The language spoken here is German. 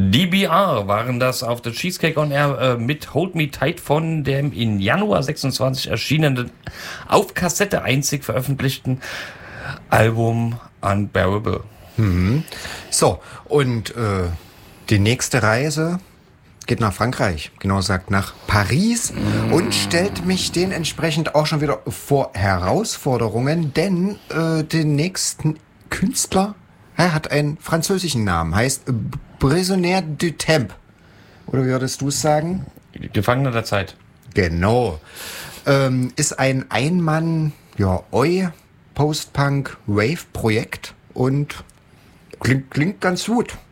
DBR waren das auf der Cheesecake on Air mit Hold Me Tight von dem in Januar 26 erschienenen, auf Kassette einzig veröffentlichten Album Unbearable. So, und die nächste Reise geht nach Frankreich, genau gesagt nach Paris und stellt mich dementsprechend auch schon wieder vor Herausforderungen, denn den nächsten Künstler hat einen französischen Namen, heißt Prisonnier du Temps. Oder wie würdest du es sagen? Gefangener der Zeit. Genau. Ist ein Einmann, Post-Punk-Wave-Projekt und klingt ganz gut.